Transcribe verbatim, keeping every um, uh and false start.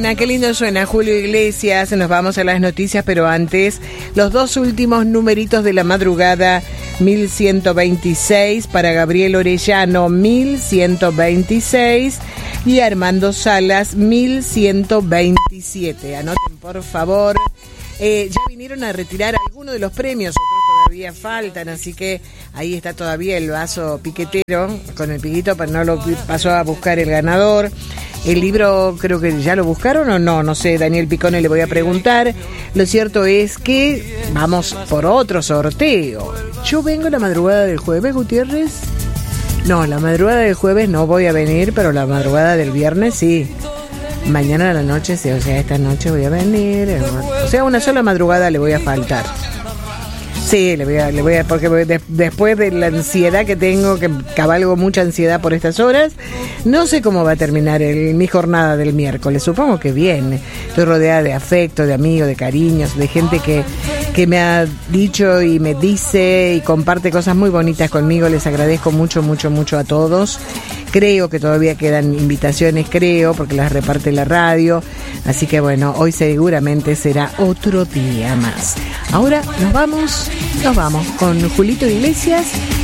Qué lindo suena Julio Iglesias. Nos vamos a las noticias, pero antes los dos últimos numeritos de la madrugada. Mil ciento veintiséis para Gabriel Orellano, mil ciento veintiséis, y Armando Salas, mil ciento veintisiete. Anoten por favor. Eh, ya vinieron a retirar algunos de los premios, otros todavía faltan, así que ahí está todavía el vaso piquetero con el piquito, pero no lo pasó a buscar el ganador. El libro creo que ya lo buscaron o no, no sé, Daniel Picone le voy a preguntar. Lo cierto es que vamos por otro sorteo. Yo vengo la madrugada del jueves, Gutiérrez. No, la madrugada del jueves no voy a venir, pero la madrugada del viernes sí. Mañana a la noche, sí, o sea, esta noche voy a venir. O sea, una sola madrugada le voy a faltar. Sí, le voy a, le voy a, porque de, después de la ansiedad que tengo, que cabalgo mucha ansiedad por estas horas, no sé cómo va a terminar el, mi jornada del miércoles. Supongo que bien. Estoy rodeada de afecto, de amigos, de cariños, de gente que, que me ha dicho y me dice y comparte cosas muy bonitas conmigo. Les agradezco mucho, mucho, mucho a todos. Creo que todavía quedan invitaciones, creo, porque las reparte la radio. Así que bueno, hoy seguramente será otro día más. Ahora nos vamos, nos vamos con Julito Iglesias